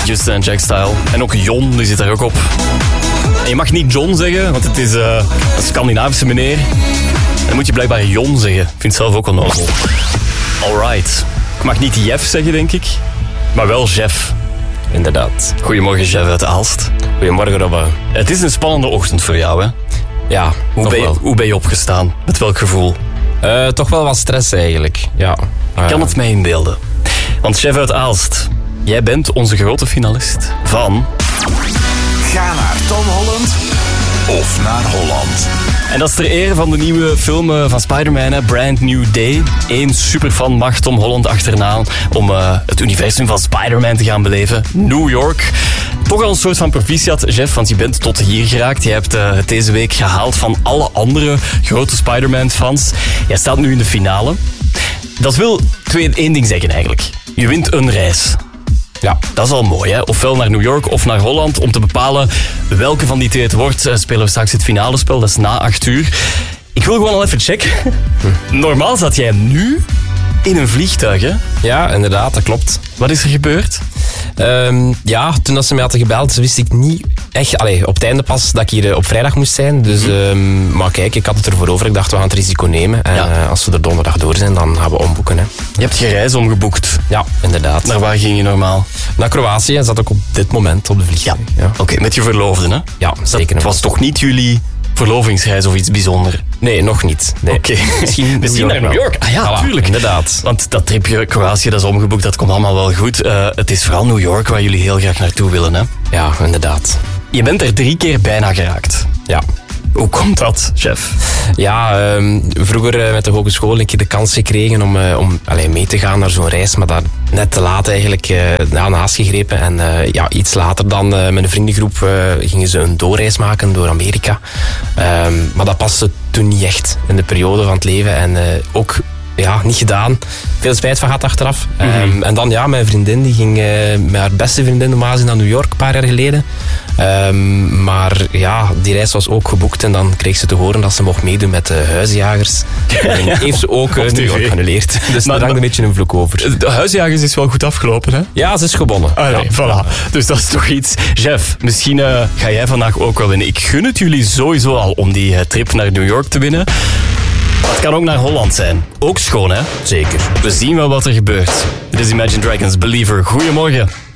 Justin en Jack Style. En ook Jon, die zit daar ook op. En je mag niet John zeggen, want het is een Scandinavische meneer. En dan moet je blijkbaar Jon zeggen. Ik vind het zelf ook wel nozel. Alright. Ik mag niet Jeff zeggen, denk ik. Maar wel Jeff. Inderdaad. Goedemorgen, Jeff uit Aalst. Goedemorgen, Robbe. Het is een spannende ochtend voor jou, hè? Ja, Hoe ben je opgestaan? Met welk gevoel? Toch wel wat stress eigenlijk, ja. Ik kan het mij inbeelden. Want Jeff uit Aalst, jij bent onze grote finalist van... Ga naar Tom Holland of naar Holland. En dat is ter ere van de nieuwe film van Spider-Man, hè, Brand New Day. Eén superfan mag Tom Holland achterna om het universum van Spider-Man te gaan beleven. New York. Toch al een soort van proficiat, Jeff, want je bent tot hier geraakt. Je hebt het deze week gehaald van alle andere grote Spider-Man-fans. Jij staat nu in de finale. Dat wil één ding zeggen eigenlijk. Je wint een reis. Ja, dat is al mooi, hè? Ofwel naar New York of naar Holland. Om te bepalen welke van die twee het wordt, spelen we straks het finale spel. Dat is na 8 uur. Ik wil gewoon al even checken. Normaal zat jij nu in een vliegtuig, hè? Ja, inderdaad, dat klopt. Wat is er gebeurd? Toen dat ze mij hadden gebeld, wist ik niet echt... op het einde pas dat ik hier op vrijdag moest zijn. Dus, maar kijk, ik had het ervoor over. Ik dacht, we gaan het risico nemen. En als we er donderdag door zijn, dan gaan we omboeken. Hè. Je hebt je reis omgeboekt. Ja, inderdaad. Naar waar ging je normaal? Naar Kroatië en zat ook op dit moment op de vliegtuig. Ja. Oké, met je verloofde, hè? Ja, zeker. Het was toch niet jullie verlovingsreis of iets bijzonders? Nee, nog niet. Nee. Oké. Misschien naar New York. Ah ja, voilà, tuurlijk. Inderdaad. Want dat tripje Kroatië, dat is omgeboekt, dat komt allemaal wel goed. Het is vooral New York waar jullie heel graag naartoe willen, hè? Ja, inderdaad. Je bent er 3 keer bijna geraakt. Ja. Hoe komt dat, chef? Ja, vroeger met de hogeschool een keer de kans gekregen om mee te gaan naar zo'n reis, maar daar net te laat eigenlijk naast gegrepen. En iets later dan met een vriendengroep gingen ze een doorreis maken door Amerika. Maar dat paste toen niet echt in de periode van het leven en ook... Ja, niet gedaan. Veel spijt van gehad achteraf. En dan mijn vriendin, die ging met haar beste vriendin normaal naar New York een paar jaar geleden. Maar ja, die reis was ook geboekt en dan kreeg ze te horen dat ze mocht meedoen met de huisjagers. En heeft ze ook New York geannuleerd. Dus daar hangt een beetje een vloek over. De huisjagers is wel goed afgelopen, hè? Ja, ze is gewonnen. Voilà. Dus dat is toch iets. Jeff, misschien ga jij vandaag ook wel winnen. Ik gun het jullie sowieso al om die trip naar New York te winnen. Het kan ook naar Holland zijn. Ook schoon, hè? Zeker. We zien wel wat er gebeurt. Dit is Imagine Dragons Believer. Goedemorgen.